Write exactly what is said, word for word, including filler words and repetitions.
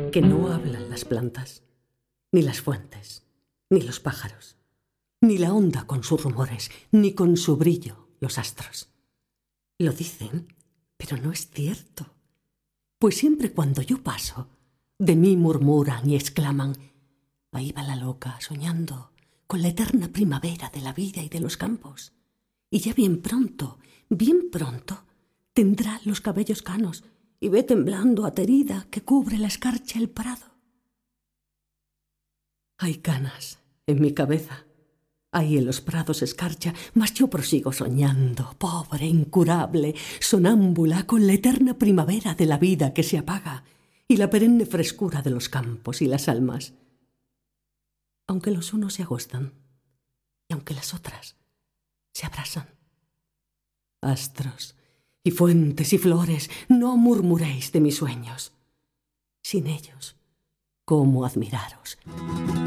que no hablan las plantas, ni las fuentes, ni los pájaros, ni la onda con sus rumores, ni con su brillo los astros. Lo dicen, pero no es cierto, pues siempre cuando yo paso, de mí murmuran y exclaman: ahí va la loca soñando con la eterna primavera de la vida y de los campos, y ya bien pronto, bien pronto, tendrá los cabellos canos y ve temblando aterida que cubre la escarcha el prado. Hay canas en mi cabeza, ahí en los prados escarcha, mas yo prosigo soñando, pobre, incurable, sonámbula, con la eterna primavera de la vida que se apaga y la perenne frescura de los campos y las almas. Aunque los unos se agostan y aunque las otras se abrasan. Astros y fuentes y flores, no murmuréis de mis sueños. Sin ellos, ¿cómo admiraros?